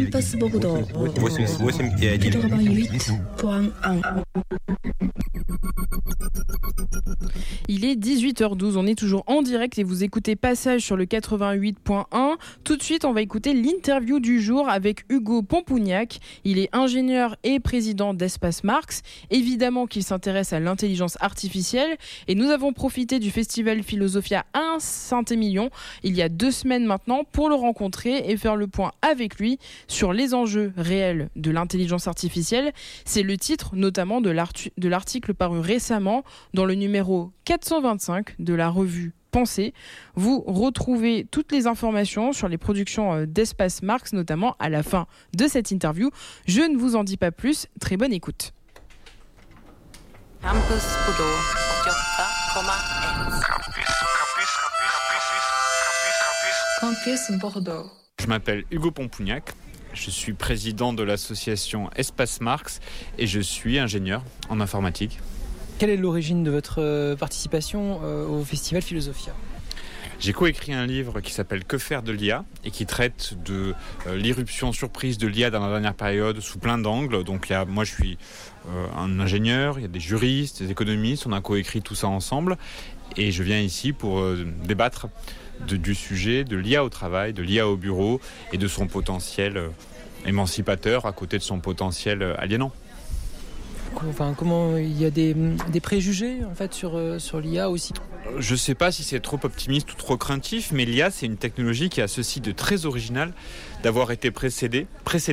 Campus Bordeaux 88.1. Il est 18h12, on est toujours en direct et vous écoutez Passage sur le 88.1. Tout de suite, on va écouter l'interview du jour avec Hugo Pompougnac. Il est ingénieur et président d'Espace Marx. Évidemment qu'il s'intéresse à l'intelligence artificielle et nous avons profité du festival Philosophia à Saint-Émilion il y a 2 semaines maintenant pour le rencontrer et faire le point avec lui sur les enjeux réels de l'intelligence artificielle. C'est le titre notamment de l'article paru récemment dans le numéro 425 de la revue Pensée. Vous retrouvez toutes les informations sur les productions d'Espace Marx, notamment à la fin de cette interview. Je ne vous en dis pas plus, très bonne écoute. Campus Bordeaux 88.1. Campus Bordeaux. Je m'appelle Hugo Pompougnac, je suis président de l'association Espace Marx et je suis ingénieur en informatique. Quelle est l'origine de votre participation au festival Philosophia ? J'ai coécrit un livre qui s'appelle « Que faire de l'IA » et qui traite de l'irruption surprise de l'IA dans la dernière période sous plein d'angles. Donc moi je suis un ingénieur, il y a des juristes, des économistes, on a coécrit tout ça ensemble et je viens ici pour débattre du sujet de l'IA au travail, de l'IA au bureau et de son potentiel émancipateur à côté de son potentiel aliénant. Enfin, comment il y a des préjugés en fait sur l'IA aussi. Je ne sais pas si c'est trop optimiste ou trop craintif, mais l'IA c'est une technologie qui a ceci de très original d'avoir été précédée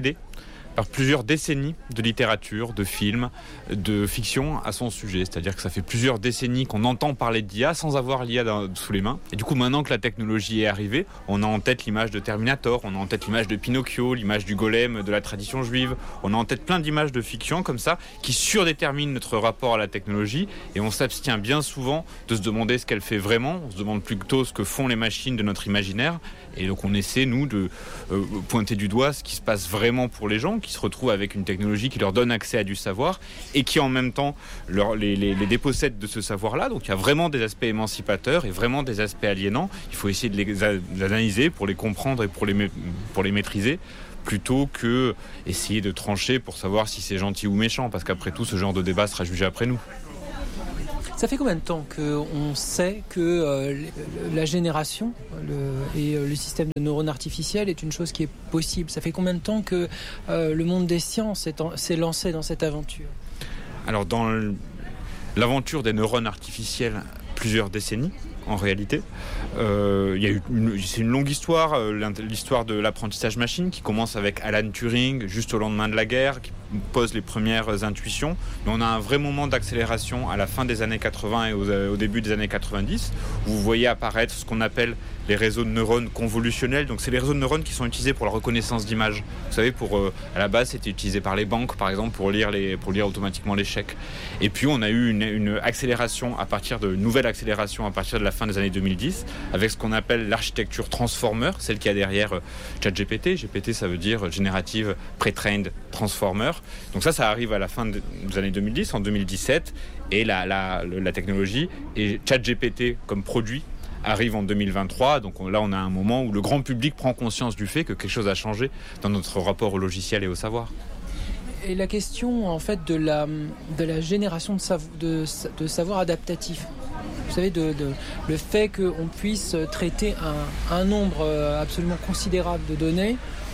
par plusieurs décennies de littérature, de films, de fiction à son sujet. C'est-à-dire que ça fait plusieurs décennies qu'on entend parler d'IA sans avoir l'IA sous les mains. Et du coup, maintenant que la technologie est arrivée, on a en tête l'image de Terminator, on a en tête l'image de Pinocchio, l'image du golem de la tradition juive. On a en tête plein d'images de fiction comme ça qui surdéterminent notre rapport à la technologie et on s'abstient bien souvent de se demander ce qu'elle fait vraiment. On se demande plutôt ce que font les machines de notre imaginaire. Et donc on essaie, nous, de pointer du doigt ce qui se passe vraiment pour les gens qui se retrouvent avec une technologie qui leur donne accès à du savoir et qui en même temps les dépossède de ce savoir-là. Donc il y a vraiment des aspects émancipateurs et vraiment des aspects aliénants. Il faut essayer de les analyser pour les comprendre et pour les maîtriser plutôt que essayer de trancher pour savoir si c'est gentil ou méchant, parce qu'après tout, ce genre de débat sera jugé après nous. Ça fait combien de temps qu'on sait que la génération et le système de neurones artificiels est une chose qui est possible ? Ça fait combien de temps que le monde des sciences s'est lancé dans cette aventure ? Alors, dans l'aventure des neurones artificiels, plusieurs décennies, en réalité. C'est une longue histoire, l'histoire de l'apprentissage machine qui commence avec Alan Turing, juste au lendemain de la guerre, qui pose les premières intuitions. Mais on a un vrai moment d'accélération à la fin des années 80 et au début des années 90, où vous voyez apparaître ce qu'on appelle les réseaux de neurones convolutionnels. Donc c'est les réseaux de neurones qui sont utilisés pour la reconnaissance d'images. Vous savez, à la base, c'était utilisé par les banques, par exemple, pour lire automatiquement les chèques. Et puis on a eu une accélération nouvelle accélération à partir de la fin des années 2010, avec ce qu'on appelle l'architecture transformer, celle qui a derrière ChatGPT. GPT, ça veut dire Generative Pre-trained Transformer. Donc ça arrive à la fin des années 2010, en 2017, et la technologie et ChatGPT comme produit arrive en 2023. Donc là, on a un moment où le grand public prend conscience du fait que quelque chose a changé dans notre rapport au logiciel et au savoir. Et la question, en fait, de la génération de savoir adaptatif. Vous savez, le fait qu'on puisse traiter un nombre absolument considérable de données,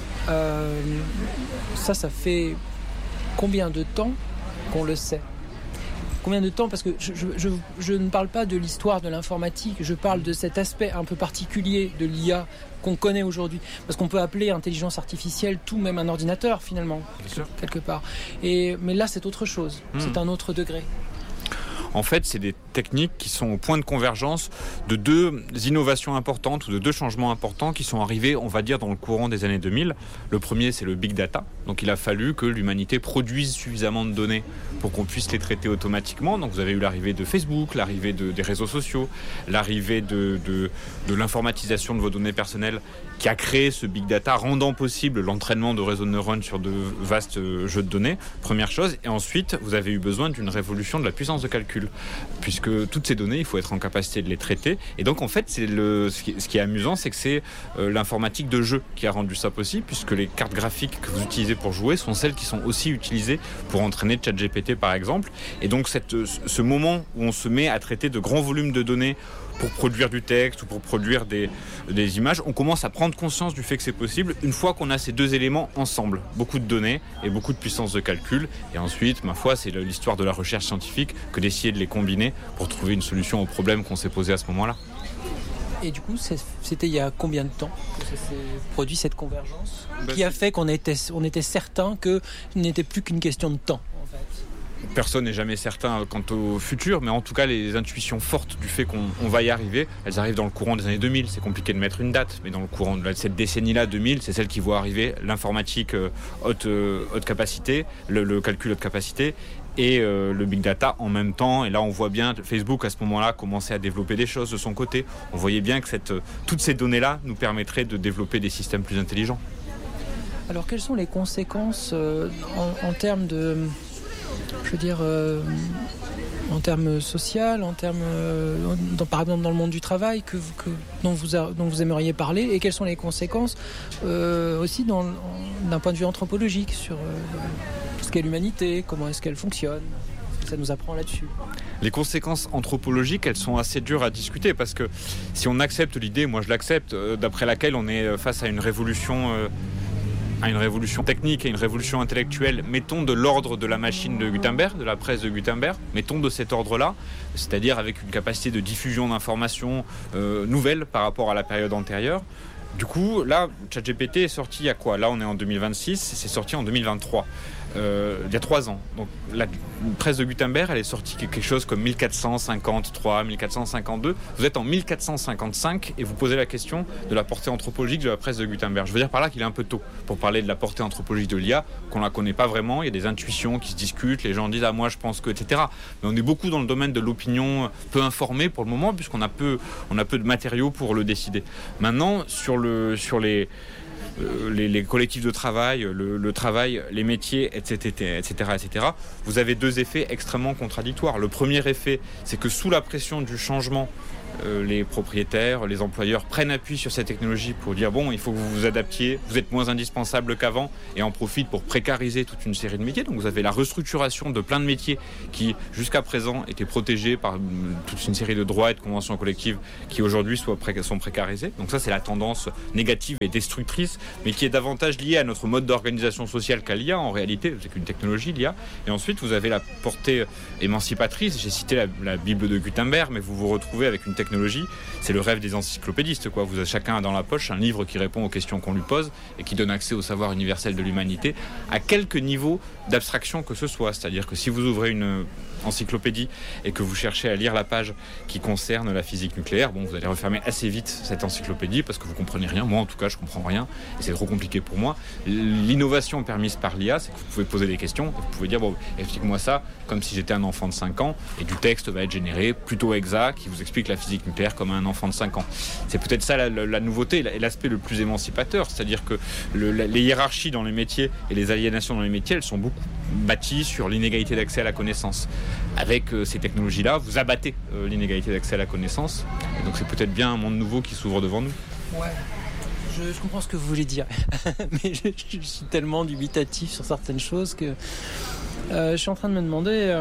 ça fait combien de temps qu'on le sait ? Combien de temps ? Parce que je ne parle pas de l'histoire de l'informatique, je parle de cet aspect un peu particulier de l'IA qu'on connaît aujourd'hui. Parce qu'on peut appeler intelligence artificielle tout, même un ordinateur finalement, quelque part. Mais là, c'est autre chose, c'est un autre degré. En fait, c'est des techniques qui sont au point de convergence de 2 innovations importantes ou de 2 changements importants qui sont arrivés, on va dire, dans le courant des années 2000. Le premier, c'est le big data. Donc, il a fallu que l'humanité produise suffisamment de données pour qu'on puisse les traiter automatiquement. Donc, vous avez eu l'arrivée de Facebook, l'arrivée des réseaux sociaux, l'arrivée de l'informatisation de vos données personnelles qui a créé ce big data, rendant possible l'entraînement de réseaux de neurones sur de vastes jeux de données. Première chose. Et ensuite, vous avez eu besoin d'une révolution de la puissance de calcul, puisque que toutes ces données, il faut être en capacité de les traiter. Et donc en fait, ce qui est amusant, c'est que c'est l'informatique de jeu qui a rendu ça possible, puisque les cartes graphiques que vous utilisez pour jouer sont celles qui sont aussi utilisées pour entraîner ChatGPT par exemple. Et donc ce moment où on se met à traiter de grands volumes de données pour produire du texte ou pour produire des images, on commence à prendre conscience du fait que c'est possible une fois qu'on a ces deux éléments ensemble. Beaucoup de données et beaucoup de puissance de calcul. Et ensuite, ma foi, c'est l'histoire de la recherche scientifique que d'essayer de les combiner pour trouver une solution au problème qu'on s'est posé à ce moment-là. Et du coup, c'était il y a combien de temps que ça s'est produit cette convergence qui a fait qu'on était certain que ce n'était plus qu'une question de temps en fait? Personne n'est jamais certain quant au futur, mais en tout cas, les intuitions fortes du fait qu'on va y arriver, elles arrivent dans le courant des années 2000. C'est compliqué de mettre une date, mais dans le courant de cette décennie-là, 2000, c'est celle qui voit arriver l'informatique haute capacité, le calcul haute capacité, et le big data en même temps. Et là, on voit bien Facebook, à ce moment-là, commencer à développer des choses de son côté. On voyait bien que toutes ces données-là nous permettraient de développer des systèmes plus intelligents. Alors, quelles sont les conséquences en termes de... Je veux dire, en termes social, en termes, par exemple dans le monde du travail dont vous aimeriez parler, et quelles sont les conséquences aussi d'un point de vue anthropologique sur ce qu'est l'humanité, comment est-ce qu'elle fonctionne, ce que ça nous apprend là-dessus. Les conséquences anthropologiques, elles sont assez dures à discuter parce que si on accepte l'idée, moi je l'accepte, d'après laquelle on est face à une révolution technique et une révolution intellectuelle, mettons de l'ordre de la machine de Gutenberg, de la presse de Gutenberg, mettons de cet ordre-là, c'est-à-dire avec une capacité de diffusion d'informations nouvelle par rapport à la période antérieure. Du coup, là, ChatGPT est sorti il y a quoi ? Là, on est en 2026, c'est sorti en 2023. Il y a 3 ans. Donc la presse de Gutenberg, elle est sortie quelque chose comme 1453, 1452. Vous êtes en 1455 et vous posez la question de la portée anthropologique de la presse de Gutenberg. Je veux dire par là qu'il est un peu tôt pour parler de la portée anthropologique de l'IA, qu'on la connaît pas vraiment. Il y a des intuitions qui se discutent, les gens disent « Ah, moi je pense que… » etc. Mais on est beaucoup dans le domaine de l'opinion peu informée pour le moment, puisqu'on a peu de matériaux pour le décider. Maintenant, sur les collectifs de travail, le travail, les métiers, etc., vous avez 2 effets extrêmement contradictoires. Le premier effet, c'est que sous la pression du changement, les propriétaires, les employeurs prennent appui sur cette technologie pour dire bon, il faut que vous vous adaptiez, vous êtes moins indispensable qu'avant, et en profitent pour précariser toute une série de métiers. Donc vous avez la restructuration de plein de métiers qui jusqu'à présent étaient protégés par toute une série de droits et de conventions collectives qui aujourd'hui sont précarisés. Donc ça, c'est la tendance négative et destructrice, mais qui est davantage liée à notre mode d'organisation sociale qu'à l'IA en réalité. C'est qu'une technologie, l'IA. Et ensuite, vous avez la portée émancipatrice. J'ai cité la Bible de Gutenberg, mais vous vous retrouvez avec une technologie, c'est le rêve des encyclopédistes, quoi. Vous avez chacun dans la poche un livre qui répond aux questions qu'on lui pose et qui donne accès au savoir universel de l'humanité à quelque niveau d'abstraction que ce soit. C'est-à-dire que si vous ouvrez une encyclopédie et que vous cherchez à lire la page qui concerne la physique nucléaire, bon, vous allez refermer assez vite cette encyclopédie parce que vous comprenez rien. Moi, en tout cas, je comprends rien et c'est trop compliqué pour moi. L'innovation permise par l'IA, c'est que vous pouvez poser des questions, vous pouvez dire bon, explique-moi ça comme si j'étais un enfant de 5 ans, et du texte va être généré plutôt exact qui vous explique la physique nucléaire comme un enfant de 5 ans. C'est peut-être ça la nouveauté et l'aspect le plus émancipateur, c'est-à-dire que les hiérarchies dans les métiers et les aliénations dans les métiers, elles sont beaucoup bâties sur l'inégalité d'accès à la connaissance. Avec ces technologies-là, vous abattez l'inégalité d'accès à la connaissance, et donc c'est peut-être bien un monde nouveau qui s'ouvre devant nous. Ouais. Je comprends ce que vous voulez dire, mais je suis tellement dubitatif sur certaines choses que je suis en train de me demander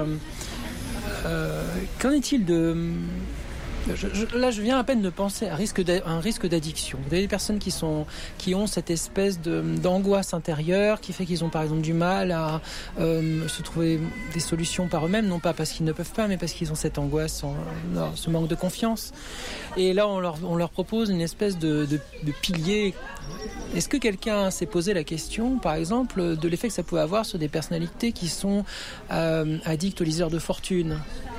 qu'en est-il de... Là, je viens à peine de penser à un risque d'addiction. Vous avez des personnes qui ont cette espèce d'angoisse intérieure qui fait qu'ils ont par exemple du mal à se trouver des solutions par eux-mêmes, non pas parce qu'ils ne peuvent pas, mais parce qu'ils ont cette angoisse, ce manque de confiance. Et là, on leur propose une espèce de pilier. Est-ce que quelqu'un s'est posé la question, par exemple, de l'effet que ça pouvait avoir sur des personnalités qui sont addictes aux liseurs de fortune ?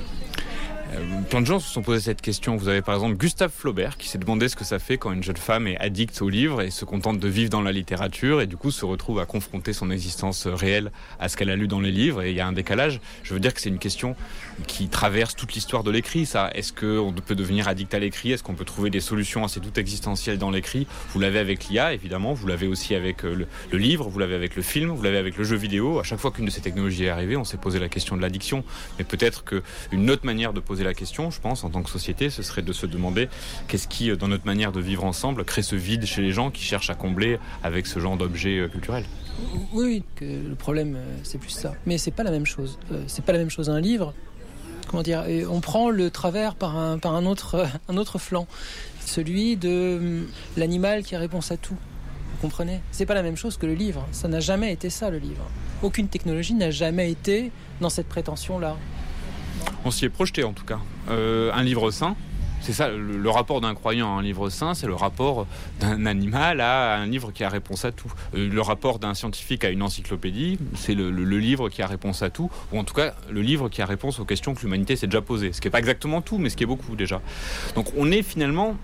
Plein de gens se sont posé cette question. Vous avez par exemple Gustave Flaubert qui s'est demandé ce que ça fait quand une jeune femme est addicte aux livres et se contente de vivre dans la littérature et du coup se retrouve à confronter son existence réelle à ce qu'elle a lu dans les livres, et il y a un décalage. Je veux dire que c'est une question qui traverse toute l'histoire de l'écrit, ça. Est-ce qu'on peut devenir addict à l'écrit ? Est-ce qu'on peut trouver des solutions assez toutes existentielles dans l'écrit ? Vous l'avez avec l'IA, évidemment, vous l'avez aussi avec le livre, vous l'avez avec le film, vous l'avez avec le jeu vidéo. À chaque fois qu'une de ces technologies est arrivée, on s'est posé la question de l'addiction. Mais peut-être qu'une autre manière de poser poser la question, je pense, en tant que société, ce serait de se demander qu'est-ce qui, dans notre manière de vivre ensemble, crée ce vide chez les gens qui cherchent à combler avec ce genre d'objets culturels. Oui, que le problème, c'est plus ça. Mais c'est pas la même chose. C'est pas la même chose un livre. Comment dire, et on prend le travers par un autre flanc, celui de l'animal qui a réponse à tout. Vous comprenez ? C'est pas la même chose que le livre. Ça n'a jamais été ça, le livre. Aucune technologie n'a jamais été dans cette prétention-là. On s'y est projeté, en tout cas. Un livre sain, c'est ça, le rapport d'un croyant à un livre sain, c'est le rapport d'un animal à un livre qui a réponse à tout. Le rapport d'un scientifique à une encyclopédie, c'est le livre qui a réponse à tout, ou en tout cas le livre qui a réponse aux questions que l'humanité s'est déjà posées. Ce qui n'est pas exactement tout, mais ce qui est beaucoup déjà. Donc on est finalement...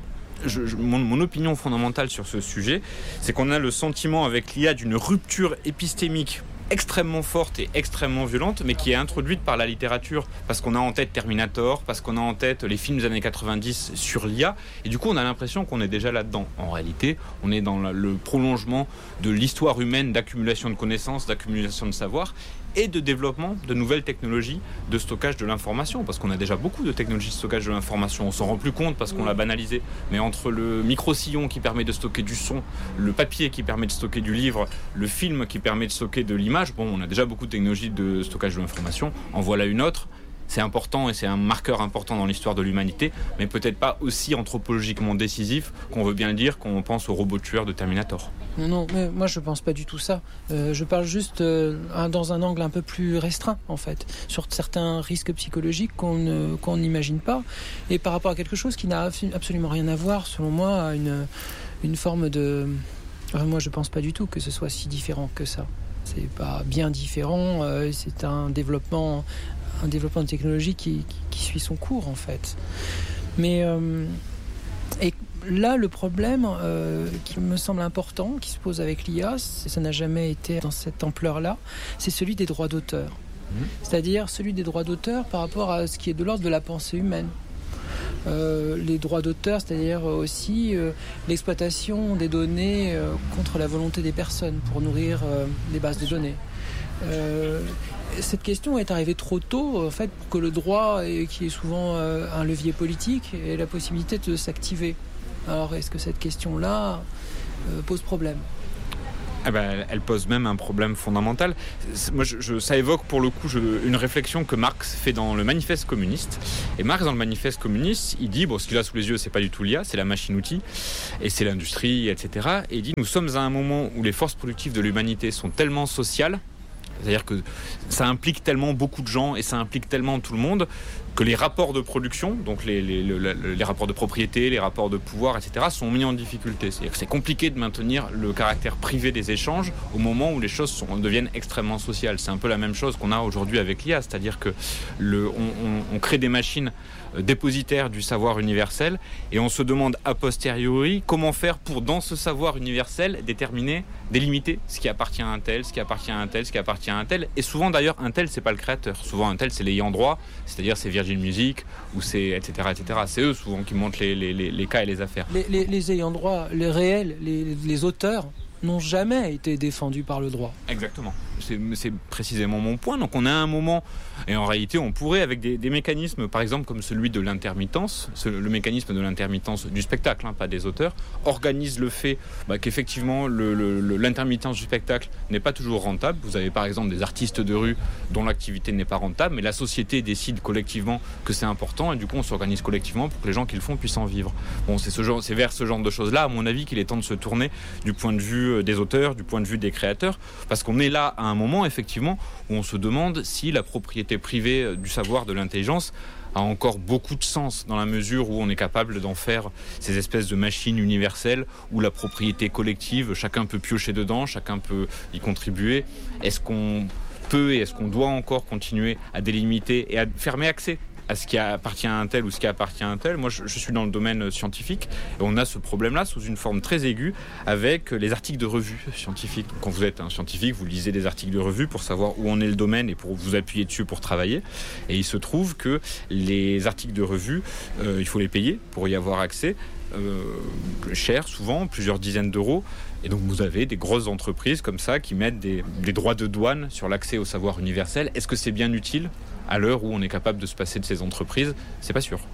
Mon opinion fondamentale sur ce sujet, c'est qu'on a le sentiment avec l'IA d'une rupture épistémique extrêmement forte et extrêmement violente, mais qui est introduite par la littérature, parce qu'on a en tête Terminator, parce qu'on a en tête les films des années 90 sur l'IA, et du coup on a l'impression qu'on est déjà là-dedans. En réalité, on est dans le prolongement de l'histoire humaine d'accumulation de connaissances, d'accumulation de savoir, et de développement de nouvelles technologies de stockage de l'information, parce qu'on a déjà beaucoup de technologies de stockage de l'information, on s'en rend plus compte parce qu'on l'a banalisé, mais entre le micro-sillon qui permet de stocker du son, le papier qui permet de stocker du livre, le film qui permet de stocker de l'image, bon, on a déjà beaucoup de technologies de stockage de l'information, en voilà une autre. C'est important et c'est un marqueur important dans l'histoire de l'humanité, mais peut-être pas aussi anthropologiquement décisif qu'on veut bien le dire quand on pense au robot tueur de Terminator. Non, mais moi je pense pas du tout ça. Je parle juste dans un angle un peu plus restreint, en fait, sur certains risques psychologiques qu'on n'imagine pas, et par rapport à quelque chose qui n'a absolument rien à voir, selon moi, à une forme de... Enfin, moi je pense pas du tout que ce soit si différent que ça. C'est pas bien différent, c'est un développement de technologie qui suit son cours, en fait. Mais et là, le problème qui me semble important, qui se pose avec l'IA, ça n'a jamais été dans cette ampleur-là, c'est celui des droits d'auteur. C'est-à-dire celui des droits d'auteur par rapport à ce qui est de l'ordre de la pensée humaine. Les droits d'auteur, c'est-à-dire aussi l'exploitation des données contre la volonté des personnes pour nourrir des bases de données. Cette question est arrivée trop tôt, en fait, pour que le droit, qui est souvent un levier politique, ait la possibilité de s'activer. Alors, est-ce que cette question-là pose problème ? Eh ben, elle pose même un problème fondamental. Moi, ça évoque pour le coup une réflexion que Marx fait dans le Manifeste communiste. Et Marx, dans le Manifeste communiste, il dit, bon, ce qu'il a sous les yeux, c'est pas du tout l'IA, c'est la machine-outil, et c'est l'industrie, etc. Et il dit, nous sommes à un moment où les forces productives de l'humanité sont tellement sociales, c'est-à-dire que ça implique tellement beaucoup de gens et ça implique tellement tout le monde que les rapports de production, donc les rapports de propriété, les rapports de pouvoir, etc., sont mis en difficulté. C'est-à-dire que c'est compliqué de maintenir le caractère privé des échanges au moment où les choses deviennent extrêmement sociales. C'est un peu la même chose qu'on a aujourd'hui avec l'IA, c'est-à-dire que on crée des machines dépositaires du savoir universel et on se demande a posteriori comment faire pour, dans ce savoir universel, délimiter ce qui appartient à un tel, ce qui appartient à un tel, ce qui appartient à un tel. Et souvent d'ailleurs, un tel, c'est pas le créateur. Souvent un tel, c'est l'ayant droit, c'est-à-dire c'est Virgin Music ou c'est etc. C'est eux souvent qui montent les cas et les affaires. Les ayants droit, les réels, les auteurs n'ont jamais été défendus par le droit. Exactement. C'est précisément mon point. Donc on a un moment, et en réalité on pourrait avec des mécanismes, par exemple comme celui de l'intermittence, le mécanisme de l'intermittence du spectacle, pas des auteurs, organise le fait qu'effectivement l'intermittence du spectacle n'est pas toujours rentable. Vous avez par exemple des artistes de rue dont l'activité n'est pas rentable, mais la société décide collectivement que c'est important et du coup on s'organise collectivement pour que les gens qui le font puissent en vivre. Bon, c'est vers ce genre de choses-là, à mon avis, qu'il est temps de se tourner du point de vue des auteurs, du point de vue des créateurs, parce qu'on est là à un moment effectivement où on se demande si la propriété privée du savoir, de l'intelligence a encore beaucoup de sens dans la mesure où on est capable d'en faire ces espèces de machines universelles où la propriété collective, chacun peut piocher dedans, chacun peut y contribuer. Est-ce qu'on peut et est-ce qu'on doit encore continuer à délimiter et à fermer accès à ce qui appartient à un tel ou ce qui appartient à un tel? Moi, je suis dans le domaine scientifique et on a ce problème-là sous une forme très aiguë avec les articles de revue scientifiques. Quand vous êtes un scientifique, vous lisez des articles de revue pour savoir où en est le domaine et pour vous appuyer dessus pour travailler. Et il se trouve que les articles de revue, il faut les payer pour y avoir accès. Cher souvent, plusieurs dizaines d'euros. Et donc vous avez des grosses entreprises comme ça qui mettent des droits de douane sur l'accès au savoir universel. Est-ce que c'est bien utile à l'heure où on est capable de se passer de ces entreprises, c'est pas sûr.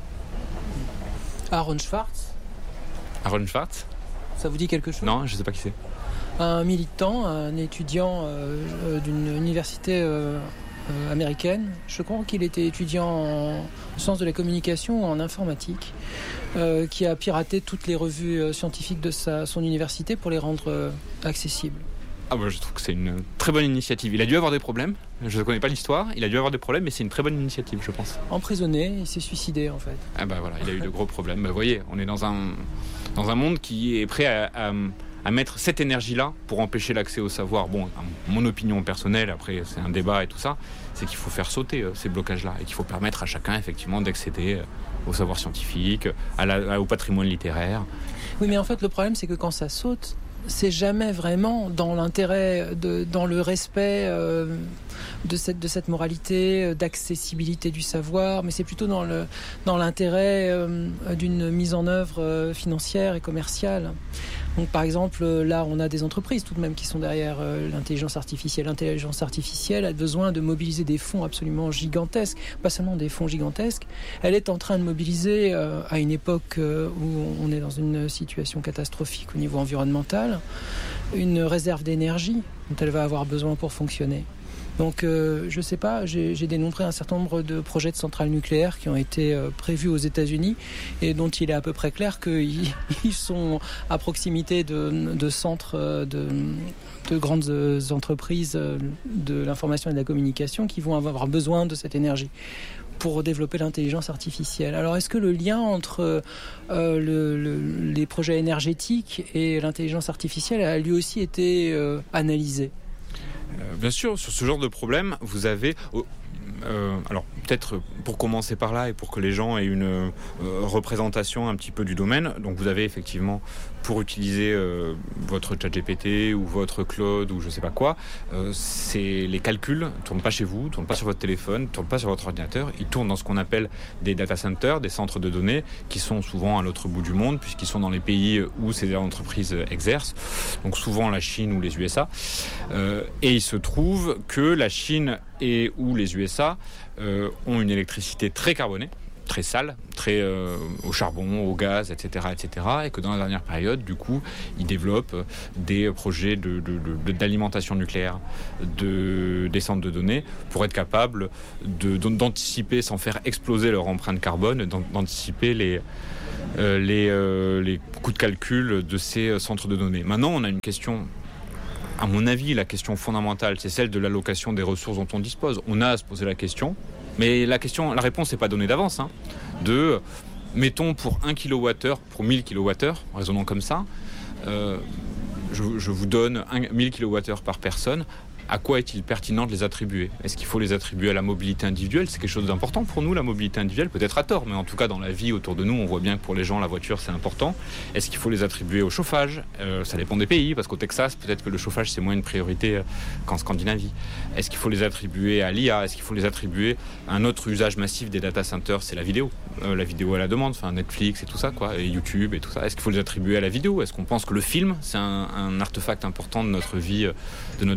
Aaron Swartz, Aaron Swartz ? ça vous dit quelque chose ? Non, je sais pas qui c'est. Un militant, un étudiant d'une université américaine. Je crois qu'il était étudiant en sciences de la communication ou en informatique, qui a piraté toutes les revues scientifiques de son université pour les rendre accessibles. Ah bah, je trouve que c'est une très bonne initiative. Il a dû avoir des problèmes, je ne connais pas l'histoire, il a dû avoir des problèmes, mais c'est une très bonne initiative, je pense. Emprisonné, il s'est suicidé en fait. Ah bah voilà, il a eu de gros problèmes. Bah, vous voyez, on est dans un monde qui est prêt à mettre cette énergie-là pour empêcher l'accès au savoir. Bon, mon opinion personnelle, après c'est un débat et tout ça, c'est qu'il faut faire sauter ces blocages-là et qu'il faut permettre à chacun effectivement d'accéder au savoir scientifique, au patrimoine littéraire. Oui, mais en fait le problème c'est que quand ça saute, c'est jamais vraiment dans l'intérêt, dans le respect de cette moralité, d'accessibilité du savoir, mais c'est plutôt dans l'intérêt d'une mise en œuvre financière et commerciale. Donc par exemple, là on a des entreprises tout de même qui sont derrière l'intelligence artificielle. L'intelligence artificielle a besoin de mobiliser des fonds absolument gigantesques, pas seulement des fonds gigantesques. Elle est en train de mobiliser à une époque où on est dans une situation catastrophique au niveau environnemental, une réserve d'énergie dont elle va avoir besoin pour fonctionner. Donc je sais pas, j'ai dénombré un certain nombre de projets de centrales nucléaires qui ont été prévus aux États-Unis et dont il est à peu près clair qu'ils sont à proximité de centres de grandes entreprises de l'information et de la communication qui vont avoir besoin de cette énergie pour développer l'intelligence artificielle. Alors est-ce que le lien entre les projets énergétiques et l'intelligence artificielle a lui aussi été analysé ? Bien sûr, sur ce genre de problème, vous avez... alors peut-être pour commencer par là et pour que les gens aient une représentation un petit peu du domaine, donc vous avez effectivement pour utiliser votre ChatGPT ou votre Claude ou je sais pas quoi, c'est les calculs ne tournent pas chez vous, ne tournent pas sur votre téléphone, ne tournent pas sur votre ordinateur, ils tournent dans ce qu'on appelle des data centers, des centres de données qui sont souvent à l'autre bout du monde puisqu'ils sont dans les pays où ces entreprises exercent, donc souvent la Chine ou les USA, et il se trouve que la Chine et ou les USA ont une électricité très carbonée, très sale, très au charbon, au gaz, etc., et que dans la dernière période, du coup, ils développent des projets d'alimentation nucléaire des centres de données pour être capables d'anticiper, sans faire exploser leur empreinte carbone, d'anticiper les coûts de calcul de ces centres de données. Maintenant, on a une question. À mon avis, la question fondamentale, c'est celle de l'allocation des ressources dont on dispose. On a à se poser la question, mais la réponse n'est pas donnée d'avance. Mettons pour 1 kWh, pour 1000 kWh, raisonnons comme ça, je vous donne 1000 kWh par personne. À quoi est-il pertinent de les attribuer ? Est-ce qu'il faut les attribuer à la mobilité individuelle ? C'est quelque chose d'important pour nous, la mobilité individuelle, peut-être à tort, mais en tout cas dans la vie autour de nous, on voit bien que pour les gens, la voiture, c'est important. Est-ce qu'il faut les attribuer au chauffage ? Ça dépend des pays, parce qu'au Texas, peut-être que le chauffage, c'est moins une priorité qu'en Scandinavie. Est-ce qu'il faut les attribuer à l'IA ? Est-ce qu'il faut les attribuer à un autre usage massif des data centers ? C'est la vidéo à la demande, enfin Netflix et tout ça, quoi, et YouTube et tout ça. Est-ce qu'il faut les attribuer à la vidéo ? Est-ce qu'on pense que le film, c'est un artefact important de notre vie sociale ?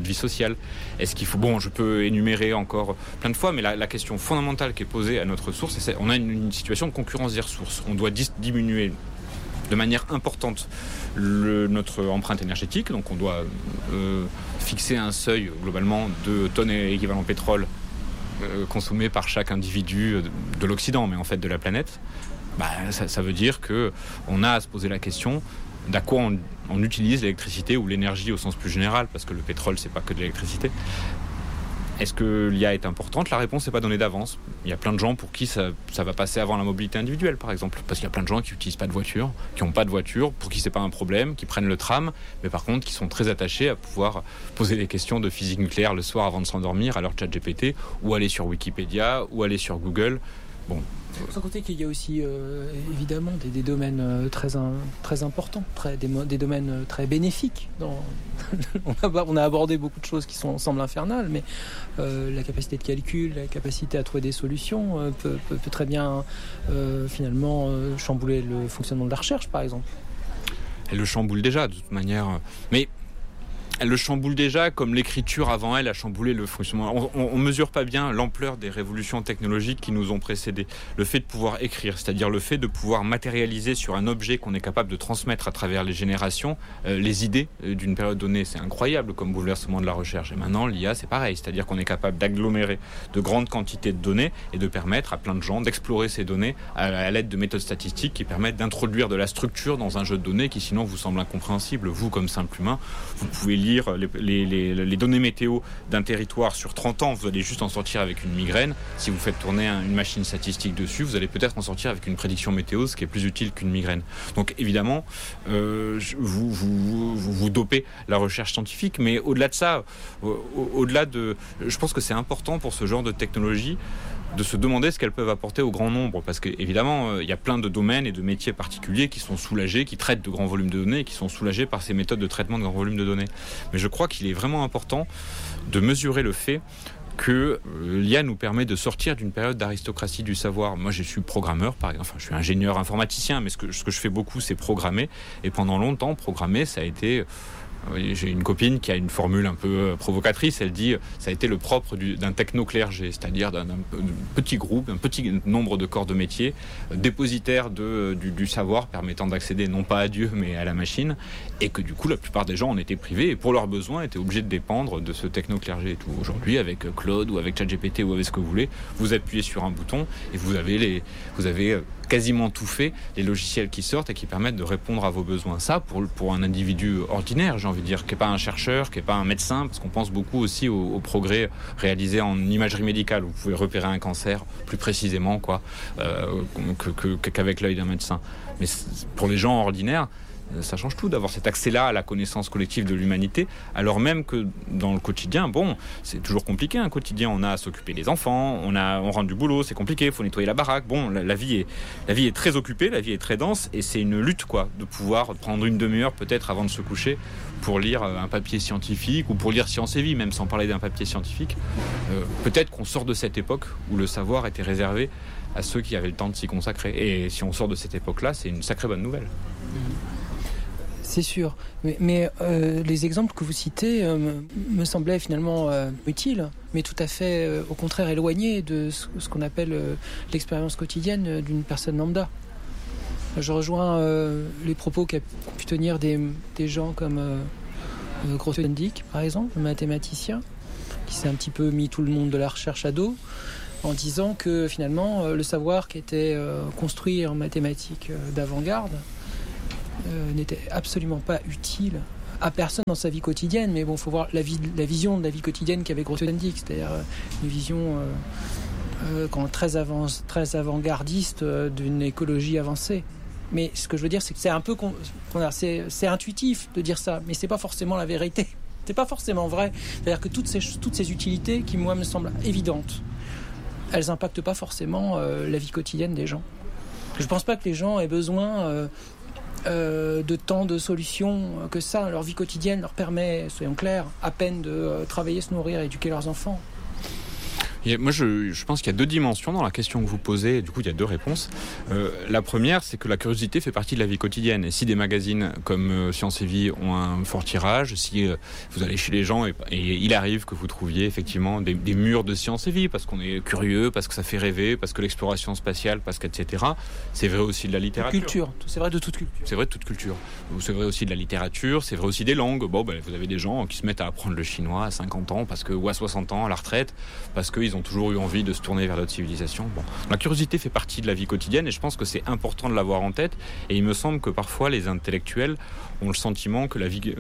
Est-ce qu'il faut... Bon, je peux énumérer encore plein de fois, mais la question fondamentale qui est posée à notre source, c'est on a une situation de concurrence des ressources. On doit diminuer de manière importante notre empreinte énergétique, donc on doit fixer un seuil globalement de tonnes équivalent pétrole consommées par chaque individu de l'Occident, mais en fait de la planète. Ça veut dire qu'on a à se poser la question d'à quoi on utilise l'électricité ou l'énergie au sens plus général, parce que le pétrole, c'est pas que de l'électricité. Est-ce que l'IA est importante ? La réponse n'est pas donnée d'avance. Il y a plein de gens pour qui ça va passer avant la mobilité individuelle, par exemple. Parce qu'il y a plein de gens qui n'utilisent pas de voiture, qui n'ont pas de voiture, pour qui c'est pas un problème, qui prennent le tram, mais par contre qui sont très attachés à pouvoir poser des questions de physique nucléaire le soir avant de s'endormir à leur ChatGPT, ou aller sur Wikipédia, ou aller sur Google. Bon. Sans compter qu'il y a aussi évidemment des domaines très importants, des domaines très bénéfiques. On a abordé beaucoup de choses qui semblent infernales, mais la capacité de calcul, la capacité à trouver des solutions peut très bien finalement chambouler le fonctionnement de la recherche, par exemple. Elle le chamboule déjà, de toute manière. Mais elle le chamboule déjà, comme l'écriture avant elle a chamboulé le fonctionnement. On mesure pas bien l'ampleur des révolutions technologiques qui nous ont précédés. Le fait de pouvoir écrire, c'est-à-dire le fait de pouvoir matérialiser sur un objet qu'on est capable de transmettre à travers les générations, les idées d'une période donnée, c'est incroyable comme bouleversement de la recherche. Et maintenant, l'IA, c'est pareil, c'est-à-dire qu'on est capable d'agglomérer de grandes quantités de données et de permettre à plein de gens d'explorer ces données à l'aide de méthodes statistiques qui permettent d'introduire de la structure dans un jeu de données qui sinon vous semble incompréhensible. Vous, comme simple humain, vous pouvez lire les données météo d'un territoire sur 30 ans, vous allez juste en sortir avec une migraine. Si vous faites tourner une machine statistique dessus, vous allez peut-être en sortir avec une prédiction météo, ce qui est plus utile qu'une migraine. Donc évidemment, vous dopez la recherche scientifique, mais au-delà de ça, je pense que c'est important pour ce genre de technologie de se demander ce qu'elles peuvent apporter au grand nombre, parce qu'évidemment, il y a plein de domaines et de métiers particuliers qui sont soulagés, qui traitent de grands volumes de données et qui sont soulagés par ces méthodes de traitement de grands volumes de données. Mais je crois qu'il est vraiment important de mesurer le fait que l'IA nous permet de sortir d'une période d'aristocratie du savoir. Moi, je suis programmeur, par exemple. Enfin, je suis ingénieur informaticien, mais ce que je fais beaucoup, c'est programmer. Et pendant longtemps, programmer, ça a été... J'ai une copine qui a une formule un peu provocatrice, elle dit ça a été le propre d'un techno-clergé, c'est-à-dire d'un petit groupe, un petit nombre de corps de métier, dépositaires du savoir, permettant d'accéder non pas à Dieu mais à la machine, et que du coup la plupart des gens en étaient privés et pour leurs besoins étaient obligés de dépendre de ce techno-clergé et tout. Aujourd'hui, avec Claude ou avec ChatGPT ou avec ce que vous voulez, vous appuyez sur un bouton et vous avez quasiment tout fait, les logiciels qui sortent et qui permettent de répondre à vos besoins. Ça, pour un individu ordinaire, j'ai envie de dire, qui n'est pas un chercheur, qui n'est pas un médecin, parce qu'on pense beaucoup aussi au progrès réalisé en imagerie médicale. Vous pouvez repérer un cancer plus précisément qu'avec l'œil d'un médecin. Mais pour les gens ordinaires, ça change tout d'avoir cet accès-là à la connaissance collective de l'humanité, alors même que dans le quotidien, c'est toujours compliqué un quotidien, on a à s'occuper des enfants, on rentre du boulot, c'est compliqué, il faut nettoyer la baraque, la vie est très occupée, la vie est très dense, et c'est une lutte de pouvoir prendre une demi-heure peut-être avant de se coucher pour lire un papier scientifique ou pour lire Science et Vie, même sans parler d'un papier scientifique. Peut-être qu'on sort de cette époque où le savoir était réservé à ceux qui avaient le temps de s'y consacrer, et si on sort de cette époque-là, c'est une sacrée bonne nouvelle. C'est sûr, mais les exemples que vous citez me semblaient finalement utiles, mais tout à fait au contraire éloignés de ce qu'on appelle l'expérience quotidienne d'une personne lambda. Je rejoins les propos qu'a pu tenir des gens comme Grothendieck, par exemple, un mathématicien, qui s'est un petit peu mis tout le monde de la recherche à dos, en disant que finalement le savoir qui était construit en mathématiques d'avant-garde n'était absolument pas utile à personne dans sa vie quotidienne. Mais il faut voir la vision de la vie quotidienne qu'avait Grothendieck, c'est-à-dire une vision très avant-gardiste d'une écologie avancée. Mais ce que je veux dire, c'est que c'est un peu c'est intuitif de dire ça, mais c'est pas forcément la vérité. C'est pas forcément vrai. C'est-à-dire que toutes ces utilités qui, moi, me semblent évidentes, elles n'impactent pas forcément la vie quotidienne des gens. Je pense pas que les gens aient besoin de tant de solutions que ça. Leur vie quotidienne leur permet, soyons clairs, à peine de travailler, se nourrir, éduquer leurs enfants. Moi, je pense qu'il y a deux dimensions dans la question que vous posez, et du coup, il y a deux réponses. La première, c'est que la curiosité fait partie de la vie quotidienne. Et si des magazines comme Science et Vie ont un fort tirage, si vous allez chez les gens et il arrive que vous trouviez effectivement des murs de Science et Vie, parce qu'on est curieux, parce que ça fait rêver, parce que l'exploration spatiale, parce etc. C'est vrai aussi de la littérature. Culture, c'est vrai de toute culture. C'est vrai de toute culture. C'est vrai aussi de la littérature, c'est vrai aussi des langues. Vous avez des gens qui se mettent à apprendre le chinois à 50 ans, ou à 60 ans à la retraite, parce qu'ils ont toujours eu envie de se tourner vers d'autres civilisations. La curiosité fait partie de la vie quotidienne et je pense que c'est important de l'avoir en tête. Et il me semble que parfois les intellectuels ont le sentiment que la vie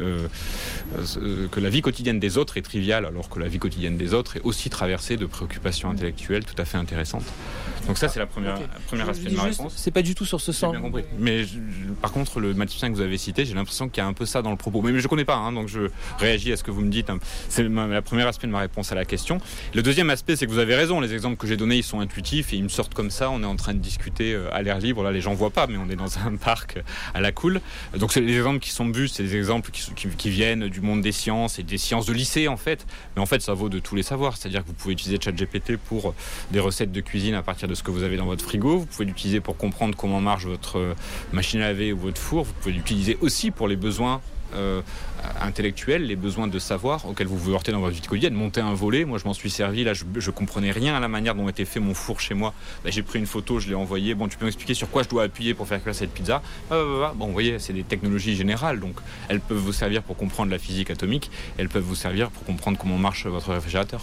quotidienne des autres est triviale, alors que la vie quotidienne des autres est aussi traversée de préoccupations intellectuelles tout à fait intéressantes. Donc ça, c'est le premier aspect de ma réponse. C'est pas du tout sur ce sens. J'ai bien compris. Mais par contre, le mathématicien que vous avez cité, j'ai l'impression qu'il y a un peu ça dans le propos. Mais je connais pas, donc je réagis à ce que vous me dites. C'est le premier aspect de ma réponse à la question. Le deuxième aspect, c'est que vous avez raison. Les exemples que j'ai donnés, ils sont intuitifs et ils me sortent comme ça. On est en train de discuter à l'air libre. Là, les gens voient pas, mais on est dans un parc à la cool. Donc les exemples qui sont vus, c'est des exemples qui viennent du monde des sciences et des sciences de lycée en fait. Mais en fait, ça vaut de tous les savoirs. C'est-à-dire que vous pouvez utiliser ChatGPT pour des recettes de cuisine à partir de ce que vous avez dans votre frigo. Vous pouvez l'utiliser pour comprendre comment marche votre machine à laver ou votre four. Vous pouvez l'utiliser aussi pour les besoins intellectuels, les besoins de savoir auxquels vous vous heurtez dans votre vie quotidienne. Monter un volet, moi je m'en suis servi, là je comprenais rien à la manière dont était fait mon four chez moi. J'ai pris une photo, je l'ai envoyée. Bon, tu peux m'expliquer sur quoi je dois appuyer pour faire cuire cette pizza? Bon, vous voyez, c'est des technologies générales, donc elles peuvent vous servir pour comprendre la physique atomique, elles peuvent vous servir pour comprendre comment marche votre réfrigérateur.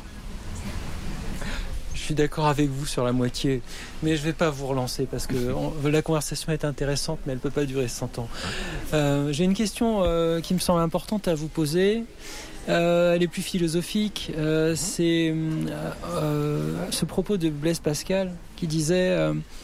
Je suis d'accord avec vous sur la moitié, mais je ne vais pas vous relancer parce que la conversation est intéressante, mais elle ne peut pas durer 100 ans. J'ai une question qui me semble importante à vous poser. Elle est plus philosophique. C'est ce propos de Blaise Pascal qui disait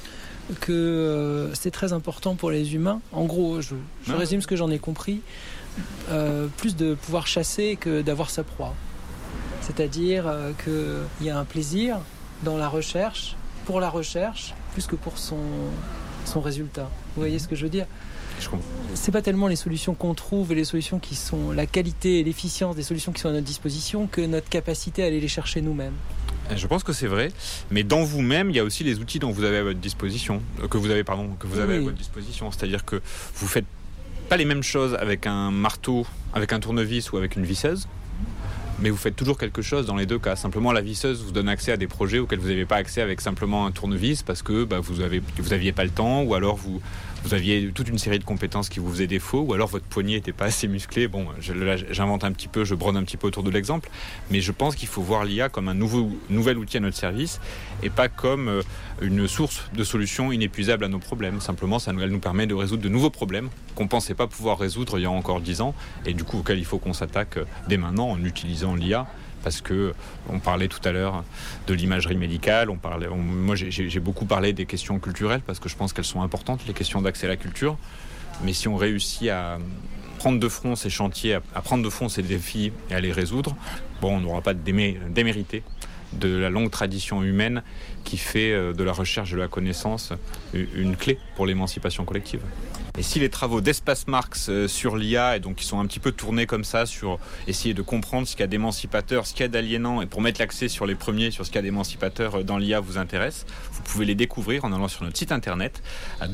que c'est très important pour les humains. En gros, je résume ce que j'en ai compris. Plus de pouvoir chasser que d'avoir sa proie. C'est-à-dire qu'il y a un plaisir dans la recherche, pour la recherche, plus que pour son résultat. Vous voyez ce que je veux dire? Je comprends. C'est pas tellement les solutions qu'on trouve et les solutions qui sont la qualité et l'efficience des solutions qui sont à notre disposition que notre capacité à aller les chercher nous-mêmes. Je pense que c'est vrai, mais dans vous-même, il y a aussi les outils dont vous avez à votre disposition, que vous avez à votre disposition. C'est-à-dire que vous faites pas les mêmes choses avec un marteau, avec un tournevis ou avec une visseuse. Mais vous faites toujours quelque chose dans les deux cas. Simplement, la visseuse vous donne accès à des projets auxquels vous n'avez pas accès avec simplement un tournevis parce que vous aviez pas le temps, ou alors vous aviez toute une série de compétences qui vous faisaient défaut, ou alors votre poignet n'était pas assez musclé. Bon, j'invente un petit peu, je brode un petit peu autour de l'exemple, mais je pense qu'il faut voir l'IA comme un nouvel outil à notre service et pas comme une source de solutions inépuisables à nos problèmes. Simplement, elle nous permet de résoudre de nouveaux problèmes qu'on ne pensait pas pouvoir résoudre il y a encore 10 ans et du coup auxquels il faut qu'on s'attaque dès maintenant en utilisant l'IA. Parce que on parlait tout à l'heure de l'imagerie médicale, moi j'ai beaucoup parlé des questions culturelles parce que je pense qu'elles sont importantes, les questions d'accès à la culture. Mais si on réussit à prendre de front ces chantiers, à prendre de front ces défis et à les résoudre, bon, on n'aura pas démérité de la longue tradition humaine qui fait de la recherche et de la connaissance une clé pour l'émancipation collective. Et si les travaux d'Espace Marx sur l'IA, et donc qui sont un petit peu tournés comme ça, sur essayer de comprendre ce qu'il y a d'émancipateur, ce qu'il y a d'aliénant, et pour mettre l'accès sur les premiers, sur ce qu'il y a d'émancipateur dans l'IA vous intéresse, vous pouvez les découvrir en allant sur notre site internet à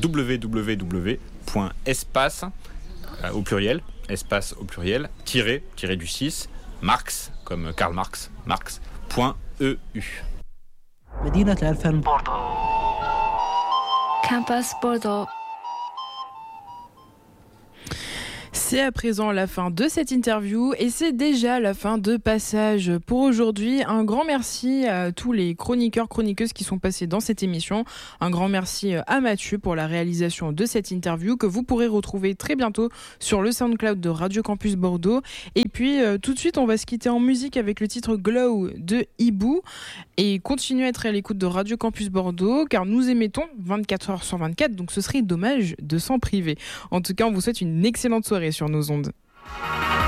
www.espace, au pluriel, espace au pluriel, tiré du 6, Marx, comme Karl Marx, marx.eu. مدينة الفن Campus Bordeaux. C'est à présent la fin de cette interview et c'est déjà la fin de Passage pour aujourd'hui. Un grand merci à tous les chroniqueurs, chroniqueuses qui sont passés dans cette émission. Un grand merci à Mathieu pour la réalisation de cette interview que vous pourrez retrouver très bientôt sur le SoundCloud de Radio Campus Bordeaux. Et puis tout de suite, on va se quitter en musique avec le titre Glow de Hibou et continuer à être à l'écoute de Radio Campus Bordeaux car nous émettons 24 heures sur 24, donc ce serait dommage de s'en priver. En tout cas, on vous souhaite une excellente soirée sur nos ondes.